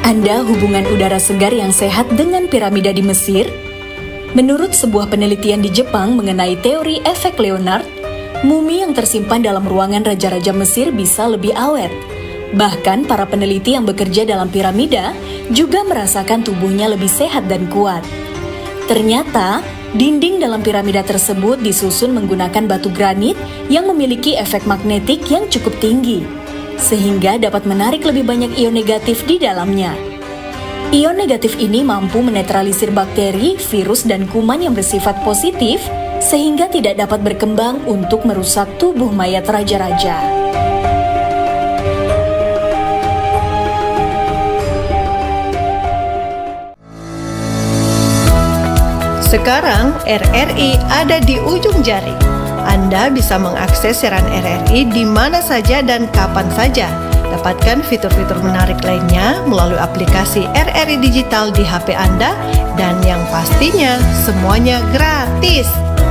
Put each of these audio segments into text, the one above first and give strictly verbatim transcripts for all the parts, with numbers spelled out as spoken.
Tahukah Anda hubungan udara segar yang sehat dengan piramida di Mesir? Menurut sebuah penelitian di Jepang mengenai teori efek Leonard, mumi yang tersimpan dalam ruangan raja-raja Mesir bisa lebih awet. Bahkan para peneliti yang bekerja dalam piramida juga merasakan tubuhnya lebih sehat dan kuat. Ternyata, dinding dalam piramida tersebut disusun menggunakan batu granit yang memiliki efek magnetik yang cukup tinggi, sehingga dapat menarik lebih banyak ion negatif di dalamnya. Ion negatif ini mampu menetralisir bakteri, virus, dan kuman yang bersifat positif, sehingga tidak dapat berkembang untuk merusak tubuh mayat raja-raja. Sekarang R R I ada di ujung jari. Anda bisa mengakses siaran R R I di mana saja dan kapan saja. Dapatkan fitur-fitur menarik lainnya melalui aplikasi R R I Digital di H P Anda, dan yang pastinya semuanya gratis.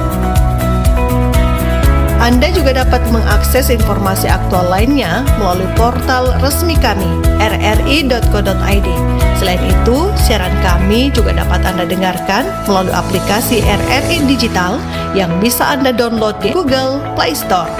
Anda juga dapat mengakses informasi aktual lainnya melalui portal resmi kami r r i dot co dot i d. Selain itu, siaran kami juga dapat Anda dengarkan melalui aplikasi R R I Digital yang bisa Anda download di Google Play Store.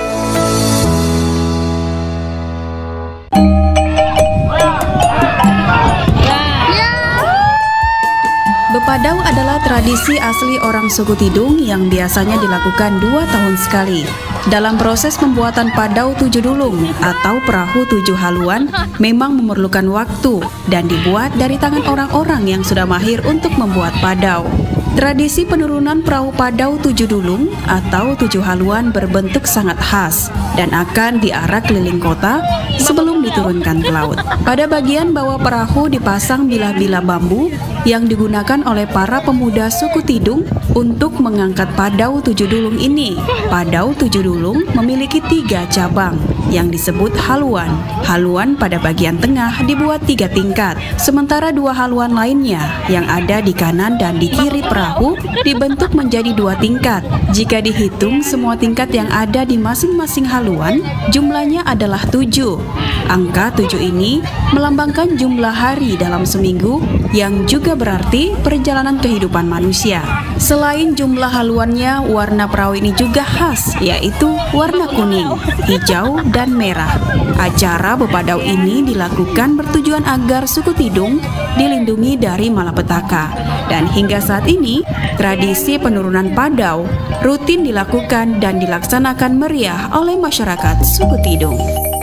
Bepadau adalah tradisi asli orang suku Tidung yang biasanya dilakukan dua tahun sekali. Dalam proses pembuatan padau tujuh dulung atau perahu tujuh haluan memang memerlukan waktu dan dibuat dari tangan orang-orang yang sudah mahir untuk membuat padau. Tradisi penurunan perahu padau tujuh dulung atau tujuh haluan berbentuk sangat khas dan akan diarak keliling kota sebelum diturunkan ke laut. Pada bagian bawah perahu dipasang bilah-bilah bambu yang digunakan oleh para pemuda suku Tidung untuk mengangkat padau tujuh dulung ini. Padau tujuh dulung memiliki tiga cabang yang disebut haluan. Haluan pada bagian tengah dibuat tiga tingkat, sementara dua haluan lainnya yang ada di kanan dan di kiri perahu dibentuk menjadi dua tingkat. Jika dihitung semua tingkat yang ada di masing-masing haluan, jumlahnya adalah tujuh. Angka tujuh ini melambangkan jumlah hari dalam seminggu yang juga berarti perjalanan kehidupan manusia. Selain jumlah haluannya, warna perahu ini juga khas, yaitu warna kuning, hijau, dan merah. Acara bepadau ini dilakukan bertujuan agar suku Tidung dilindungi dari malapetaka. Dan hingga saat ini, tradisi penurunan padau rutin dilakukan dan dilaksanakan meriah oleh masyarakat suku Tidung.